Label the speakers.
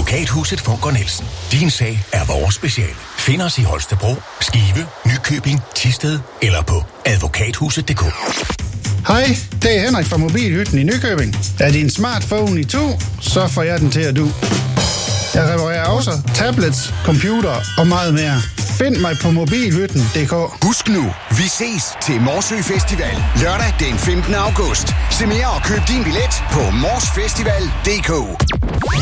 Speaker 1: Advokathuset Funker Nielsen. Din sag er vores speciale. Find os i Holstebro, Skive, Nykøbing, Thisted eller på advokathuset.dk.
Speaker 2: Hej, det er Henrik fra Mobilhytten i Nykøbing. Er din smartphone i to, så får jeg den til at du. Jeg reparerer også tablets, computer og meget mere. Find mig på mobilhytten.dk.
Speaker 3: Husk nu, vi ses til Morsø Festival lørdag den 15. august. Se mere og køb din billet på morsfestival.dk.